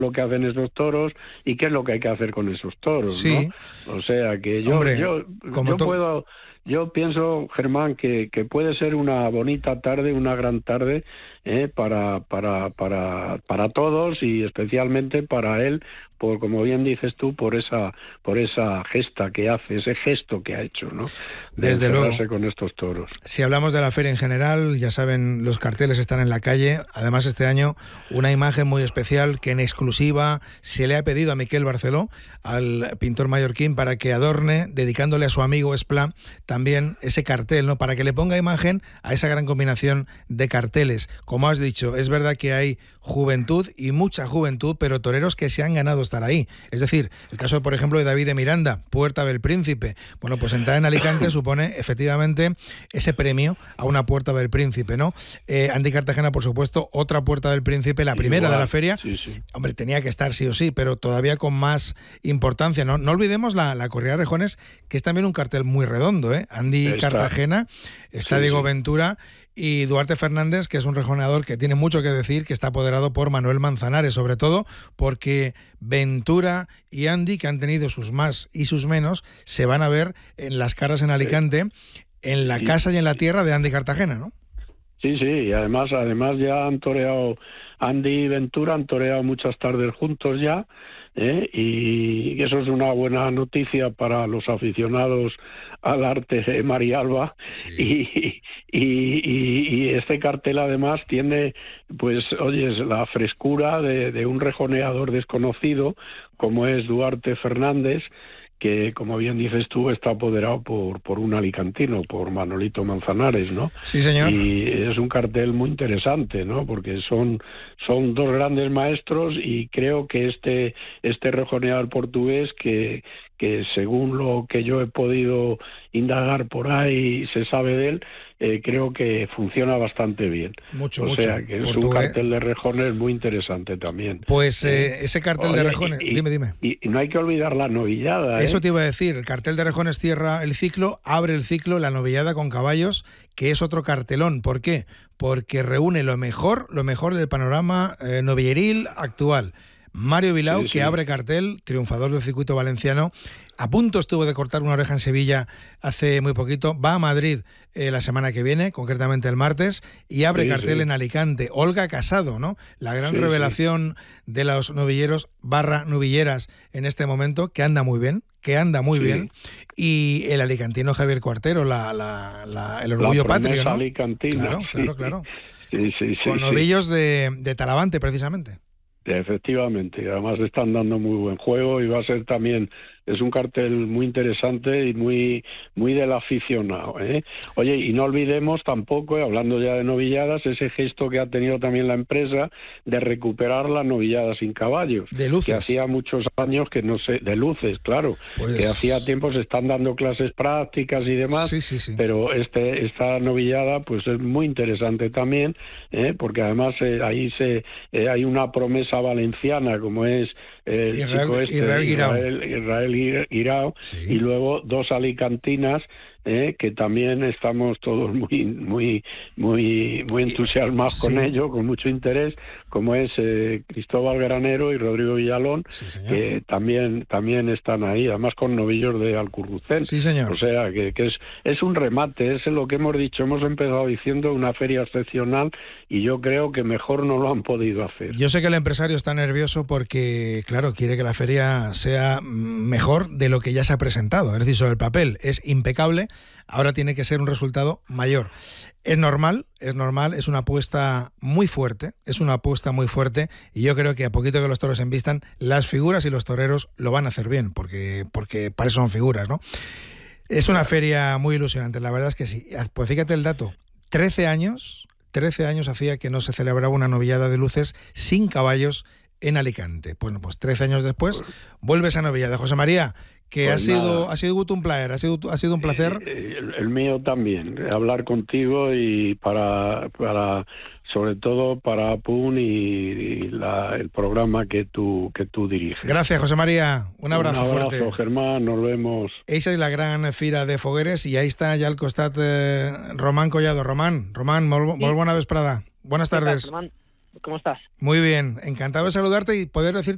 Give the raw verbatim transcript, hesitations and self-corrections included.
lo que hacen esos toros y qué es lo que hay que hacer con esos toros, sí. ¿no? O sea, que yo, Hombre, yo, como yo to... puedo... Yo pienso, Germán, que, que puede ser una bonita tarde, una gran tarde eh, para, para, para, para todos y especialmente para él, por como bien dices tú, por esa, por esa gesta que hace, ese gesto que ha hecho, ¿no? De Desde encerrarse luego. con estos toros. Si hablamos de la feria en general, ya saben, los carteles están en la calle. Además, este año, una imagen muy especial que en exclusiva se le ha pedido a Miquel Barceló, al pintor mallorquín, para que adorne, dedicándole a su amigo Esplá, también ese cartel, ¿no? Para que le ponga imagen a esa gran combinación de carteles. Como has dicho, es verdad que hay juventud y mucha juventud, pero toreros que se han ganado estar ahí. Es decir, el caso, por ejemplo, de David de Miranda, Puerta del Príncipe. Bueno, pues entrar en Alicante supone efectivamente ese premio a una Puerta del Príncipe, ¿no? Eh, Andy Cartagena, por supuesto, otra Puerta del Príncipe, la primera Igual, de la feria. Sí, sí. Hombre, tenía que estar sí o sí, pero todavía con más importancia. No, no olvidemos la, la corrida de rejones, que es también un cartel muy redondo, ¿eh? Andy está. Cartagena, está sí, Diego sí. Ventura y Duarte Fernández, que es un rejoneador que tiene mucho que decir, que está apoderado por Manuel Manzanares, sobre todo porque Ventura y Andy, que han tenido sus más y sus menos, se van a ver en las caras en Alicante, en la casa y en la tierra de Andy Cartagena, ¿no? Sí, sí, y además, además ya han toreado, Andy y Ventura han toreado muchas tardes juntos ya, ¿eh? Y eso es una buena noticia para los aficionados al arte de Marialba. Sí. Y, y, y, y este cartel además tiene, pues, oyes, la frescura de, de un rejoneador desconocido como es Duarte Fernández, que, como bien dices tú, está apoderado por, por un alicantino, por Manolito Manzanares, ¿no? Sí, señor. Y es un cartel muy interesante, ¿no? Porque son, son dos grandes maestros y creo que este, este rejoneador portugués que, que según lo que yo he podido indagar por ahí, se sabe de él, eh, creo que funciona bastante bien. Mucho, o mucho. sea, que es Portugués. Un cartel de rejones muy interesante también. Pues eh, ese cartel Oye, de rejones, y, dime, dime. Y, y no hay que olvidar la novillada. Eso ¿eh? te iba a decir, el cartel de rejones cierra el ciclo, abre el ciclo, la novillada con caballos, que es otro cartelón. ¿Por qué? Porque reúne lo mejor, lo mejor del panorama eh, novilleril actual. Mario Bilao, sí, sí. que abre cartel, triunfador del circuito valenciano. A punto estuvo de cortar una oreja en Sevilla hace muy poquito. Va a Madrid eh, la semana que viene, concretamente el martes, y abre sí, cartel sí. en Alicante. Olga Casado, ¿no? La gran sí, revelación sí. de los novilleros barra novilleras en este momento, que anda muy bien, que anda muy sí. bien. Y el alicantino Javier Cuartero, la, la, la, el orgullo la patrio, ¿no? Alicantina, claro, sí. claro, claro. Sí, sí, sí, Con sí. novillos de, de Talavante, precisamente. Efectivamente, además están dando muy buen juego y va a ser también, es un cartel muy interesante y muy muy del aficionado, ¿eh? Oye, y no olvidemos tampoco, eh, hablando ya de novilladas, ese gesto que ha tenido también la empresa de recuperar las novilladas sin caballos, de luces, que hacía muchos años que no sé, de luces, claro, pues... que hacía tiempo se están dando clases prácticas y demás, sí, sí, sí. pero este esta novillada pues es muy interesante también, ¿eh? Porque además eh, ahí se eh, hay una promesa valenciana como es el Israel, chico este Israel Guirao, Israel, Israel Guirao sí. y luego dos alicantinas eh, que también estamos todos muy muy muy muy entusiasmados sí. con ello, con mucho interés, como es eh, Cristóbal Granero y Rodrigo Villalón, sí, que también también están ahí, además con novillos de Alcurrucén. Sí, señor. O sea, que, que es es un remate, es lo que hemos dicho, hemos empezado diciendo una feria excepcional y yo creo que mejor no lo han podido hacer. Yo sé que el empresario está nervioso porque, claro, quiere que la feria sea mejor de lo que ya se ha presentado, es decir, sobre el papel es impecable. Ahora tiene que ser un resultado mayor. Es normal, es normal, es una apuesta muy fuerte, es una apuesta muy fuerte y yo creo que a poquito que los toros envistan, las figuras y los toreros lo van a hacer bien, porque, porque para eso son figuras, ¿no? Es una feria muy ilusionante, la verdad es que sí. Pues fíjate el dato, trece años, trece años hacía que no se celebraba una novillada de luces sin caballos en Alicante. Bueno, pues trece años después vuelve esa novillada. José María, que pues ha sido nada. ha sido un placer, ha sido ha sido un placer. Eh, el, el mío también, hablar contigo y para para sobre todo para Apun y, y la, el programa que tú que tú diriges. Gracias, José María. Un abrazo, un abrazo fuerte. Germán, nos vemos. Esa es la gran fira de Fogueres y ahí está ya al costat eh, Román Collado. Román, Román, molt, molt bona vesprada. Buenas tardes. Román, ¿cómo estás? Muy bien, encantado de saludarte y poder decirte